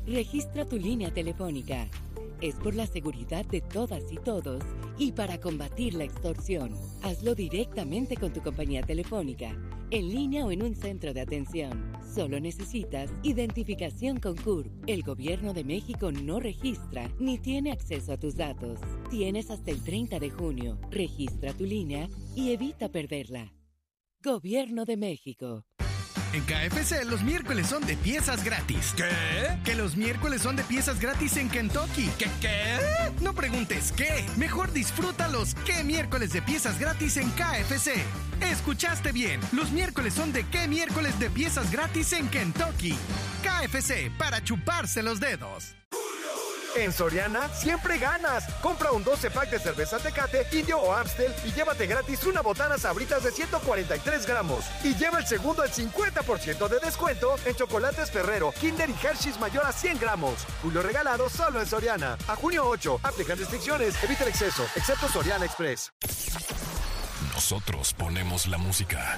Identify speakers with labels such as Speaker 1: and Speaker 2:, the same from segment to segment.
Speaker 1: Registra tu línea telefónica. Es por la seguridad de todas y todos y para combatir la extorsión. Hazlo directamente con tu compañía telefónica, en línea o en un centro de atención. Solo necesitas identificación con CURP. El Gobierno de México no registra ni tiene acceso a tus datos. Tienes hasta el 30 de junio. Registra tu línea y evita perderla. Gobierno de México.
Speaker 2: En KFC los miércoles son de piezas gratis.
Speaker 3: ¿Qué?
Speaker 2: Que los miércoles son de piezas gratis en Kentucky.
Speaker 3: ¿Qué?
Speaker 2: No preguntes qué. Mejor disfruta los ¿qué miércoles de piezas gratis en KFC? Escuchaste bien. Los miércoles son de ¿qué miércoles de piezas gratis en Kentucky? KFC, para chuparse los dedos.
Speaker 4: En Soriana siempre ganas. Compra un 12-pack de cerveza Tecate, Indio o Amstel y llévate gratis una botana Sabritas de 143 gramos. Y lleva el segundo al 50% de descuento en chocolates Ferrero, Kinder y Hershey's mayor a 100 gramos. Julio regalado solo en Soriana. A junio 8. Aplican restricciones. Evita el exceso, excepto Soriana Express.
Speaker 3: Nosotros ponemos la música.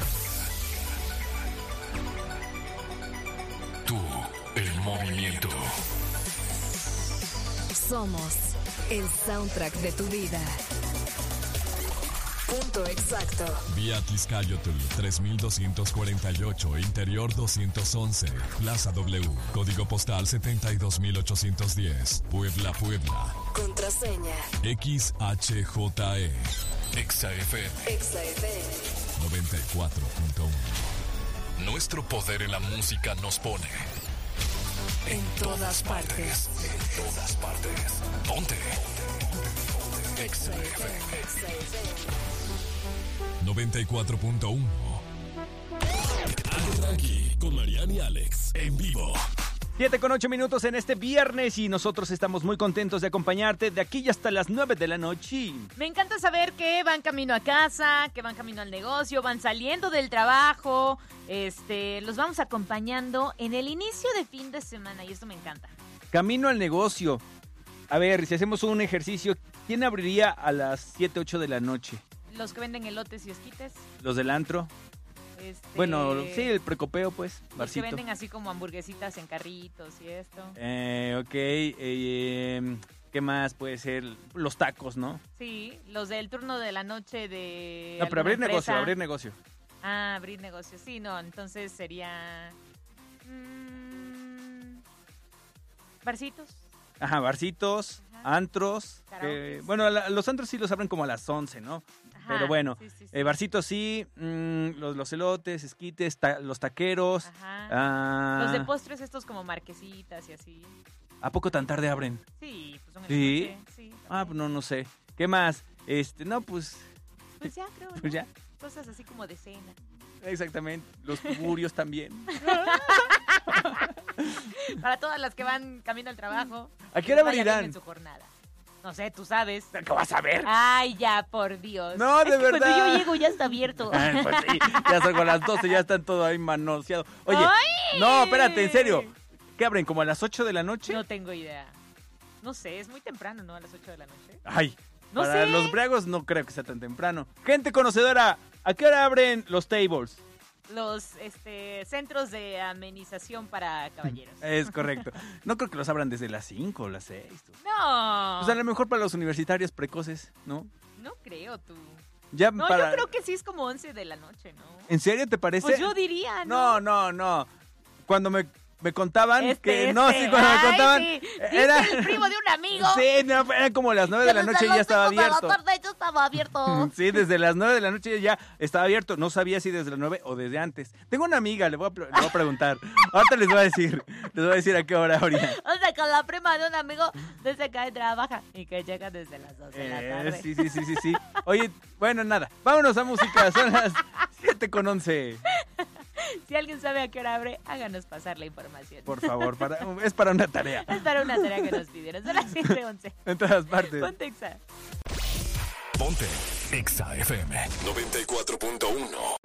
Speaker 3: Tú, el movimiento.
Speaker 5: Somos el soundtrack de tu vida. Punto exacto.
Speaker 3: Vía Tizcayotl 3248, Interior 211, Plaza W, Código Postal 72810, Puebla, Puebla.
Speaker 5: Contraseña
Speaker 3: XHJE. XFM.
Speaker 5: XFM
Speaker 3: 94.1. Nuestro poder en la música nos pone en todas partes. En todas partes. Ponte. XFM 94.1. Tranqui con Mariana y Alex en vivo.
Speaker 6: 7:08 en este viernes y nosotros estamos muy contentos de acompañarte de aquí y hasta las 9 de la noche.
Speaker 7: Me encanta saber que van camino a casa, que van camino al negocio, van saliendo del trabajo. Los vamos acompañando en el inicio de fin de semana y esto me encanta.
Speaker 6: Camino al negocio. A ver, si hacemos un ejercicio, ¿quién abriría a las 7, 8 de la noche?
Speaker 7: Los que venden elotes y esquites.
Speaker 6: Los del antro. Bueno, sí, el precopeo, pues,
Speaker 7: los
Speaker 6: barcito.
Speaker 7: que venden así como hamburguesitas en carritos y esto.
Speaker 6: Ok, ¿qué más puede ser? Los tacos, ¿no?
Speaker 7: Sí, los del turno de la noche de
Speaker 6: No, pero abrir
Speaker 7: empresa.
Speaker 6: negocio.
Speaker 7: Ah, abrir negocio. Sí, no, entonces sería... barcitos.
Speaker 6: Ajá, barcitos, antros. Bueno, los antros sí los abren como a las 11, ¿no? Ajá, pero bueno, sí. Barcitos sí, los elotes, esquites, los taqueros.
Speaker 7: Ajá. Los de postres estos como marquesitas y así.
Speaker 6: ¿A poco tan tarde abren?
Speaker 7: Sí, pues son
Speaker 6: ¿Sí?
Speaker 7: el noche. Sí.
Speaker 6: Pues no sé. ¿Qué más? No, pues...
Speaker 7: Pues ya, creo, ¿no?
Speaker 6: Pues ya.
Speaker 7: Cosas así como de cena.
Speaker 6: Exactamente. Los tuburios también.
Speaker 7: Para todas las que van camino al trabajo.
Speaker 6: ¿A qué hora abrirán?
Speaker 7: En su jornada. No sé, tú sabes.
Speaker 6: ¿Qué vas a ver?
Speaker 7: Ay, ya, por Dios.
Speaker 6: No, de verdad.
Speaker 7: Cuando yo llego ya está abierto.
Speaker 6: Pues sí, ya salgo a las 12, ya están todo ahí manoseado. Oye,
Speaker 7: ¡ay!
Speaker 6: No, espérate, en serio. ¿Qué abren, como a las 8 de la noche?
Speaker 7: No tengo idea. No sé, es muy temprano, ¿no? A las 8 de la noche.
Speaker 6: Ay,
Speaker 7: no
Speaker 6: para
Speaker 7: sé.
Speaker 6: Los briagos no creo que sea tan temprano. Gente conocedora, ¿a qué hora abren los tables?
Speaker 7: Los centros de amenización para caballeros.
Speaker 6: Es correcto. No creo que los abran desde las 5 o las 6.
Speaker 7: No.
Speaker 6: Pues a lo mejor para los universitarios precoces, ¿no?
Speaker 7: No creo tú.
Speaker 6: Ya
Speaker 7: no,
Speaker 6: para...
Speaker 7: yo creo que sí es como 11 de la noche, ¿no?
Speaker 6: ¿En serio te parece?
Speaker 7: Pues yo diría, ¿no?
Speaker 6: No. Cuando me contaban que... No, sí, cuando me contaban...
Speaker 7: Sí.
Speaker 6: Era
Speaker 7: el primo de un amigo.
Speaker 6: Sí, no, era como las 9 de la noche y ya estaba abierto.
Speaker 7: De la tarde ya estaba abierto.
Speaker 6: Sí, desde las 9 de la noche ya estaba abierto. No sabía si desde las 9 o desde antes. Tengo una amiga, le voy a preguntar. Ahorita les voy a decir a qué hora abrían.
Speaker 7: O sea, con la prima de un amigo desde que trabaja y que llega desde las 2 de la tarde.
Speaker 6: Sí. Oye, bueno, nada. Vámonos a música. Son las 7:11.
Speaker 7: Si alguien sabe a qué hora abre, háganos pasar la información.
Speaker 6: Por favor, es para una tarea.
Speaker 7: Es para una tarea que nos pidieron. Son las 7:11.
Speaker 6: En todas partes.
Speaker 7: Ponte Exa.
Speaker 3: Ponte Exa FM 94.1.